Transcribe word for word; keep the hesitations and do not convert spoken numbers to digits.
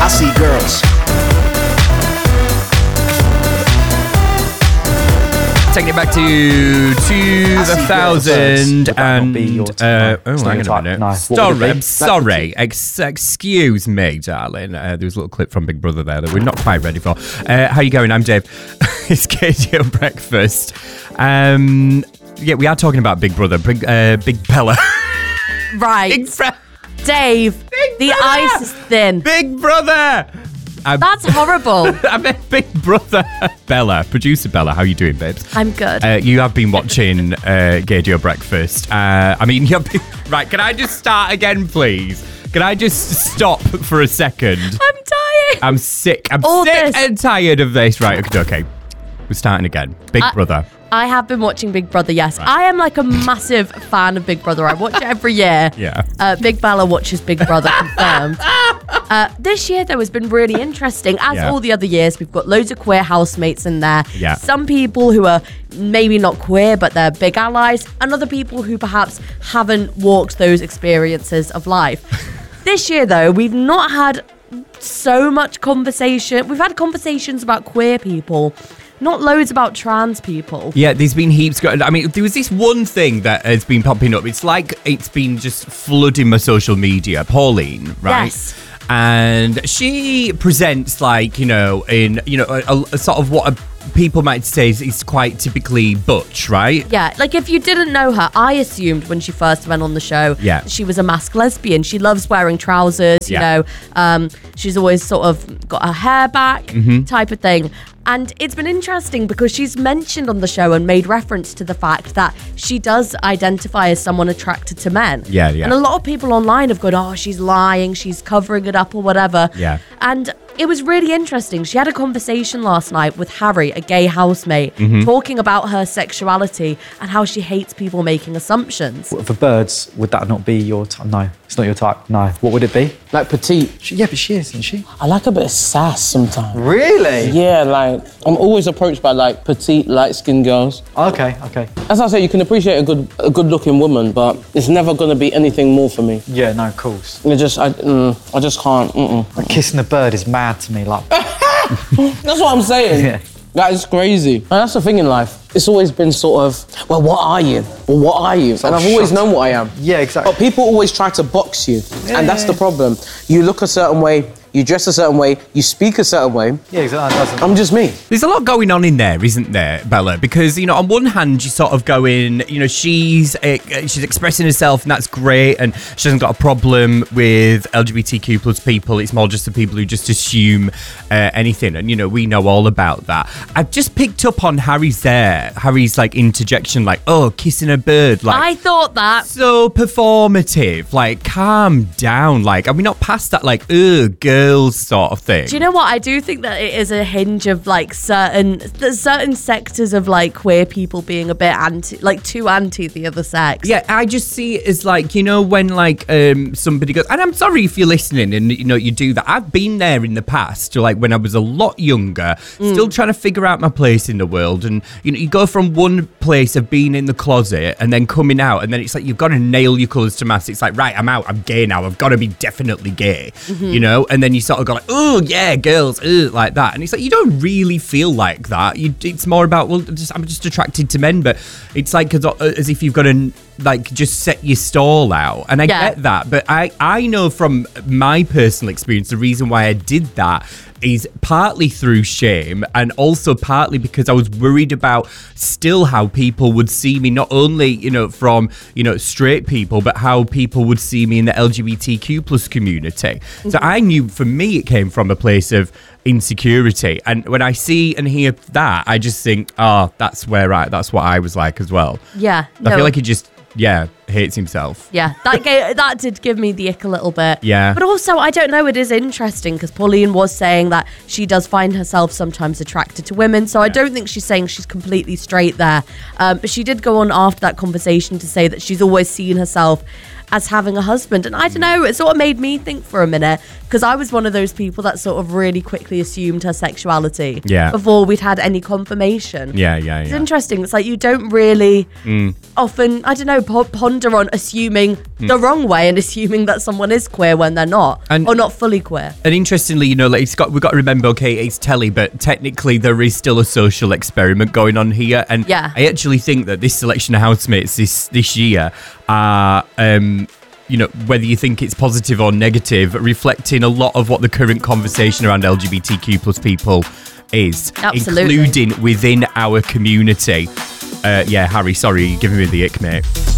Sassy Girls. Taking it back to two thousand and uh, oh, hang on a minute. No. Sorry, I'm sorry. Ex- excuse me, darling. Uh, there was a little clip from Big Brother there that we're not quite ready for. Uh, how you going? I'm Dave. It's Katie on Breakfast. Um, yeah, we are talking about Big Brother. Big, uh, Big Bella. Right, Big Bra- Dave. Big the Brother! ice is thin. Big Brother. I'm, That's horrible. I meant Big Brother. Bella, producer Bella, how you doing, babes? I'm good. Uh, you have been watching uh, Gaudio Breakfast. Uh, I mean, you've been... Right, can I just start again, please? Can I just stop for a second? I'm tired. I'm sick. I'm All sick this- and tired of this. Right, okay, okay. We're starting again. Big I- Brother. I have been watching Big Brother, yes. Right. I am like a massive fan of Big Brother. I watch it every year. Yeah. Uh, Big Bella watches Big Brother, confirmed. Uh, this year, though, has been really interesting. As Yeah. all the other years, we've got loads of queer housemates in there. Yeah. Some people who are maybe not queer, but they're big allies. And other people who perhaps haven't walked those experiences of life. This year, though, we've not had so much conversation. We've had conversations about queer people. Not loads about trans people. Yeah, there's been heaps going. I mean, there was this one thing that has been popping up. It's like it's been just flooding my social media. Pauline, right? Yes. And she presents like, you know, in, you know, a, a sort of what a, people might say is, is quite typically butch, right? Yeah, like if you didn't know her, I assumed when she first went on the show, Yeah. she was a masked lesbian. She loves wearing trousers, you Yeah. know. Um, she's always sort of got her hair back, Mm-hmm. type of thing. And it's been interesting because she's mentioned on the show and made reference to the fact that she does identify as someone attracted to men. Yeah, yeah. And a lot of people online have gone, oh, she's lying, she's covering it up or whatever. Yeah. And it was really interesting. She had a conversation last night with Harry, a gay housemate, Mm-hmm. talking about her sexuality and how she hates people making assumptions. For birds, would that not be your type? No, it's not your type. No. What would it be? Like petite. She, yeah, but she is, isn't she? I like a bit of sass sometimes. Really? Yeah, like I'm always approached by like petite, light-skinned girls. Okay, okay. As I say, you can appreciate a good, a good-looking woman, but it's never gonna be anything more for me. Yeah, no, of course. I just, I, mm, I just can't. Mm-mm. Like kissing a bird is mad to me. Like, That's what I'm saying. Yeah. That is crazy. And that's the thing in life. It's always been sort of, well, what are you? Well, what are you? And I've always shut. known what I am. Yeah, exactly. But people always try to box you, Yeah, and that's yeah, the yeah. problem. You look a certain way, you dress a certain way, you speak a certain way. yeah, exactly. That doesn't. I'm just me. There's a lot going on in there, isn't there, Bella? Because, you know, on one hand, you're sort of going, you know, she's uh, she's expressing herself, and that's great, and she hasn't got a problem with L G B T Q plus people. It's more just the people who just assume uh, anything, and, you know, we know all about that. I've just picked up on Harry's there, Harry's, like, interjection, like, oh, kissing a bird, like... I thought that. So performative, like, calm down, like, are we not past that, like, ugh, girls sort of thing? Do you know what? I do think that it is a hinge of like certain there's certain sectors of like queer people being a bit anti, like too anti the other sex. Yeah, I just see it as like, you know, when like um somebody goes, and I'm sorry if you're listening and, you know, you do that. I've been there in the past, like when I was a lot younger, still trying to figure out my place in the world. And, you know, you go from one place of being in the closet and then coming out, and then it's like you've got to nail your colours to mass. It's like, right, I'm out, I'm gay now, I've got to be definitely gay, you know? And then you sort of go like, oh, yeah, girls, ugh, like that. And it's like, you don't really feel like that. You, it's more about, well, just, I'm just attracted to men, but it's like as, as if you've got to like just set your stall out. And I Yeah. get that, but I, I know from my personal experience, the reason why I did that is partly through shame, and also partly because I was worried about still how people would see me, not only, you know, from, you know, straight people, but how people would see me in the L G B T Q plus community. Mm-hmm. So I knew for me it came from a place of insecurity, and when I see and hear that, I just think, oh, that's where I, that's what I was like as well. Yeah. I no. feel like he just, yeah, hates himself. Yeah, that gave, that did give me the ick a little bit. Yeah. But also, I don't know, it is interesting because Pauline was saying that she does find herself sometimes attracted to women. So I don't think she's saying she's completely straight there. Um, but she did go on after that conversation to say that she's always seen herself as having a husband. And I don't know, it sort of made me think for a minute, because I was one of those people that sort of really quickly assumed her sexuality Yeah. before we'd had any confirmation. Yeah, yeah, It's yeah. interesting. It's like you don't really often, I don't know, po- ponder on assuming the wrong way and assuming that someone is queer when they're not, And- or not fully queer. And interestingly, you know, like it's got we've got to remember, okay, it's telly, but technically there is still a social experiment going on here. And Yeah. I actually think that this selection of housemates this this year are um you know, whether you think it's positive or negative, reflecting a lot of what the current conversation around L G B T Q plus people is, Absolutely. including within our community. Uh, yeah, Harry, sorry, you're giving me the ick, mate.